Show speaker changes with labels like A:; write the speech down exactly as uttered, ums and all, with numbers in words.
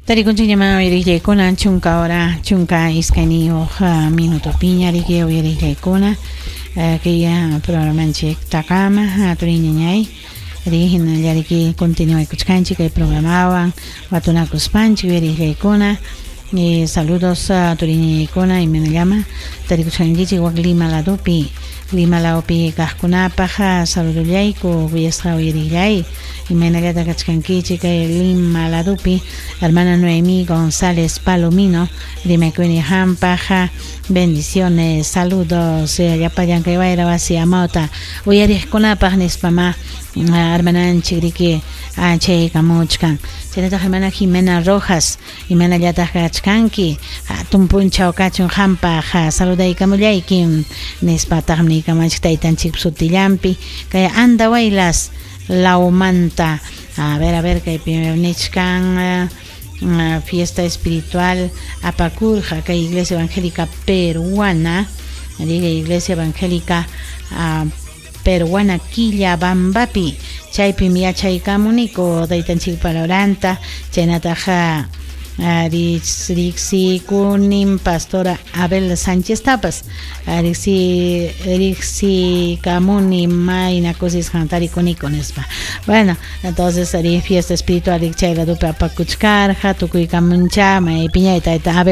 A: Tarikunchik llama uyariykuna chunka hora chunka iskayniyoq uh, minuto piñariki uyariykuna uh, kaya programanchik takama aturi ñañay rijina llariki continuaykuchkanchik kay programawan watunakuspanchik uyariykuna y saludos a uh, turi ñañaykuna imana llama tarikuchkankichik wak Lima ladopi Lima ladopi kajkunapaj saludullayku kuyasqa uyariklay imanallata kachkankichik kay Lima ladopi hermana Noemí González Palomino rimaykuni hampaj bendiciones saludos llapayan kay wayra wasi amawta uyariqkunapaj nispama hermananchik riki chaykamuchkan chaynata hermana Jimena Rojas imanallataq kachkanki hatun punchaw kachun hampaj saludaykamullayki nispataqmi kamanchik taytanchik sutillampi kay anda waylas laumanta a ver a ver kay nichkan uh, fiesta espiritual apakurja kay iglesia evangélica peruana diga iglesia evangélica uh, peruana Quillabambapi chaypi miachaykamuniko taytanchik paloranta chaynataqa Rix Rixi kunin pastora Abel Sánchez Tapas Rixi Rixi Kamuni Maina Cosis Cantari Kuniconespa. Bueno, entonces haría fiesta espiritual Rixi la dupe apakuchkar, hatukuy kamuncha, may piña y taita